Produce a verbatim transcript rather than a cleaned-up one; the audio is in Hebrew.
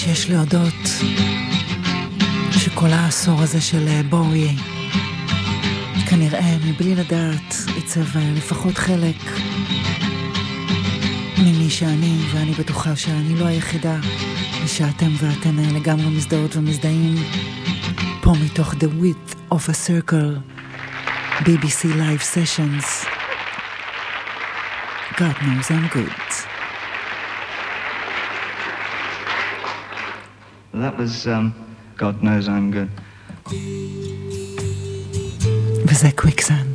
שיש להודות שכל העשור הזה של בואי כנראה מבלי לדעת עיצב לפחות חלק ממי שאני, ואני בטוחה שאני לא היחידה ושאתם ואתן לגמרי מזדהות ומזדהים פה מתוך The Width of a Circle B B C Live Sessions. God knows I'm good. That was um, God knows I'm good. וזה Quicksand.